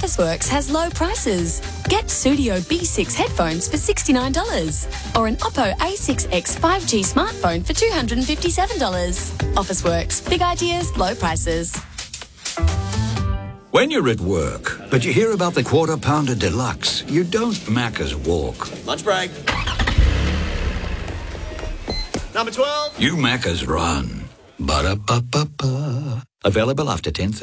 Officeworks has low prices. Get Studio B6 headphones for $69 or an Oppo A6X 5G smartphone for $257. Officeworks. Big ideas, low prices. When you're at work, but you hear about the Quarter Pounder Deluxe, you don't Macca's walk. Lunch break. Number 12. You Macca's run. Ba-da-ba-ba-ba. Available after 10:30.